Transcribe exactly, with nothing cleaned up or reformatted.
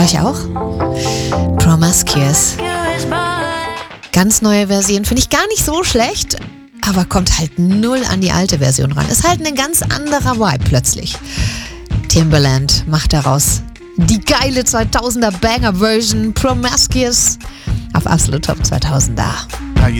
Euch auch? Promiscuous. Ganz neue Version, finde ich gar nicht so schlecht, aber kommt halt null an die alte Version ran. Ist halt ein ganz anderer Vibe plötzlich. Timbaland macht daraus die geile zweitausender Banger-Version Promiscuous auf Absolut Top zweitausender.